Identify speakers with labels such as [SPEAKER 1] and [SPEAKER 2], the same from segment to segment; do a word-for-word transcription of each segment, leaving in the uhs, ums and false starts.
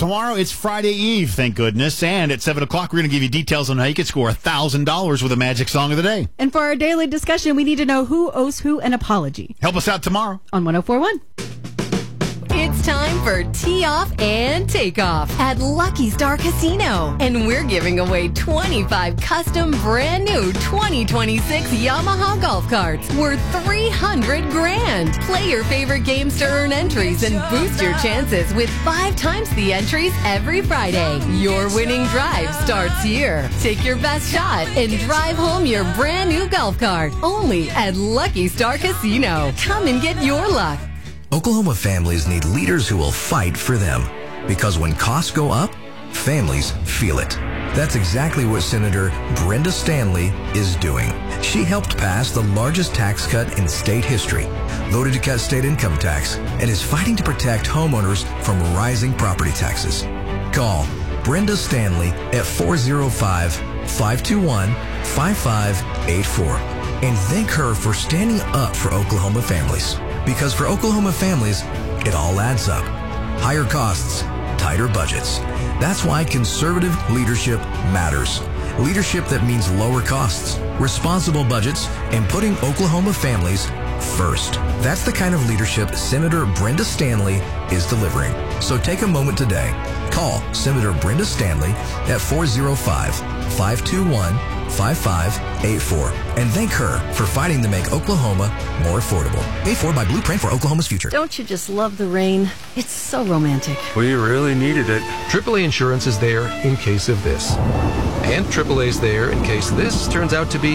[SPEAKER 1] Tomorrow, it's Friday Eve, thank goodness. And at seven o'clock, we're going to give you details on how you can score one thousand dollars with a Magic Song of the Day.
[SPEAKER 2] And for our daily discussion, we need to know who owes who an apology.
[SPEAKER 1] Help us out tomorrow
[SPEAKER 2] on one oh four point one.
[SPEAKER 3] It's time for Tee Off and Takeoff at Lucky Star Casino. And we're giving away twenty-five custom brand new twenty twenty-six Yamaha golf carts worth three hundred grand. Play your favorite games to earn entries and boost your chances with five times the entries every Friday. Your winning drive starts here. Take your best shot and drive home your brand new golf cart. Only at Lucky Star Casino. Come and get your luck.
[SPEAKER 4] Oklahoma families need leaders who will fight for them. Because when costs go up, families feel it. That's exactly what Senator Brenda Stanley is doing. She helped pass the largest tax cut in state history, voted to cut state income tax, and is fighting to protect homeowners from rising property taxes. Call Brenda Stanley at four oh five, five two one, five five eight four and thank her for standing up for Oklahoma families. Because for Oklahoma families, it all adds up. Higher costs, tighter budgets. That's why conservative leadership matters. Leadership that means lower costs, responsible budgets, and putting Oklahoma families first. That's the kind of leadership Senator Brenda Stanley is delivering. So take a moment today. Call Senator Brenda Stanley at four oh five, five two one, five five eight four and thank her for fighting to make Oklahoma more affordable. Paid for by Blueprint for Oklahoma's future.
[SPEAKER 5] Don't you just love the rain? It's so romantic.
[SPEAKER 6] We really needed it. triple A Insurance is there in case of this. And triple A's there in case this turns out to be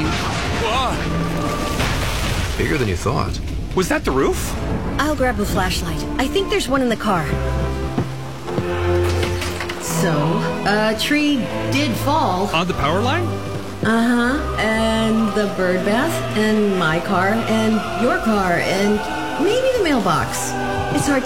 [SPEAKER 6] bigger than you thought.
[SPEAKER 7] Was that the roof?
[SPEAKER 5] I'll grab a flashlight. I think there's one in the car. So, a tree did fall.
[SPEAKER 7] On the power line?
[SPEAKER 5] Uh-huh. And the bird bath, and my car, and your car, and maybe the mailbox. It's hard to